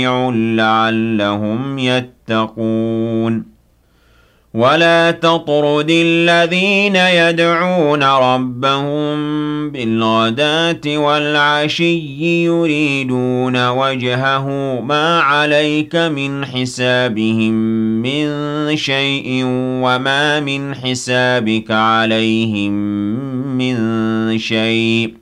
لعلهم يتقون ولا تطرد الذين يدعون ربهم بالغداة والعشي يريدون وجهه ما عليك من حسابهم من شيء وما من حسابك عليهم من شيء